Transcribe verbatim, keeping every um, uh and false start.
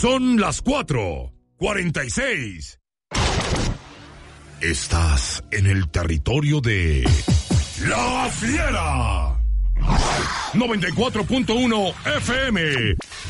Son las cuatro cuarenta y seis. Estás en el territorio de La Fiera. noventa y cuatro punto uno F M.